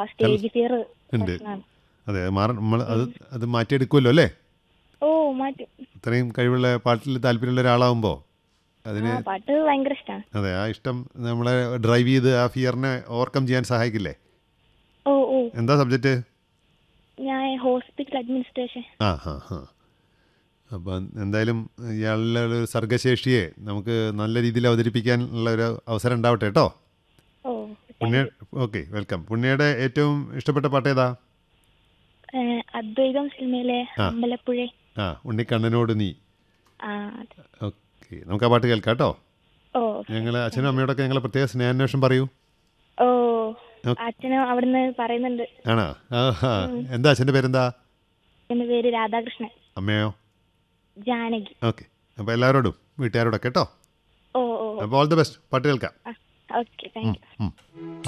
Stage fear ഉണ്ട്. പ്രശ്നമാണ്. അതെ, നമ്മൾ അത് മാറ്റിയെടുക്കുമല്ലോ അല്ലേ? ഓ മാറ്റും. ഇത്രയും കഴിവുള്ള പാട്ടിൽ താല്പര്യമുള്ള ഒരാളാവുമ്പോൾ ആ അതിന് പാട്ട് ഭയങ്കര ഇഷ്ടമാണ്. അതെ, ആ ഇഷ്ടം നമ്മളെ ഡ്രൈവ് ചെയ്ത് ആ ഫിയറിനെ ഓവർകം ചെയ്യാൻ സഹായിക്കില്ലേ? ഓ ഓ എന്താ സബ്ജക്റ്റ്? ഞാൻ ഹോസ്പിറ്റൽ അഡ്മിനിസ്ട്രേഷൻ. ആ ഹാ ഹാ. അപ്പം എന്തായാലും ഇയാളുടെ ഒരു സർഗശേഷിയെ നമുക്ക് നല്ല രീതിയിൽ അവതരിപ്പിക്കാനുള്ള ഒരു അവസരം ഉണ്ടാവട്ടെ കേട്ടോ. ഓ പുണ്യ താങ്ക് യു. Okay, welcome. പുണ്യയുടെ ഏറ്റവും ഇഷ്ടപ്പെട്ട പാട്ട് ഏതാ? അദ്വൈതം സിനിമയിലെ ആ അമ്പലപ്പുഴ. ആ ഉണ്ണിക്കണ്ണനോട് നീ. ആ അതെ. ഓക്കെ, നമുക്ക് ആ പാട്ട് കേൾക്കാം കേട്ടോ. ഓ ഞങ്ങൾ അച്ഛനും താങ്ക് യു. അമ്മയോടൊക്കെ ഞങ്ങൾ പ്രത്യേക സ്നേഹാന്വേഷണം പറയൂ. ഓ ഓ- അച്ഛനും അവിടുന്ന് പറയുന്നുണ്ട്. ആണോ? ആ ഉം. എന്താ അച്ഛൻ്റെ പേരെന്താ? എന്റെ പേര് രാധാകൃഷ്ണൻ. അമ്മയോ? ജാനകി. ഓക്കെ, അപ്പോൾ എല്ലാവരോടും വീട്ടുകാരോടൊക്കെ കേട്ടോ. ഓ ഓ അപ്പോൾ ഓൾ ദി ബെസ്റ്റ്. പാട്ട് കേൾക്കാം. Okay thank you. ഉം.